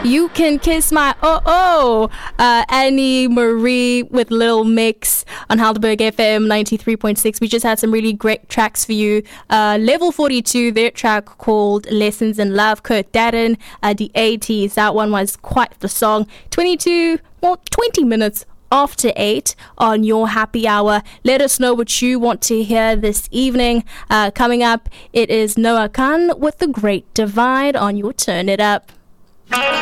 You Can Kiss My Oh. Annie Marie with Little Mix on Heidelberg FM 93.6. We just had some really great tracks for you. Level 42, their track called Lessons in Love. Kurt Dadden, the 80s. That one was quite the song. 20 minutes after 8 on your happy hour. Let us know what you want to hear this evening. Coming up, it is Noah Khan with The Great Divide on your Turn It Up.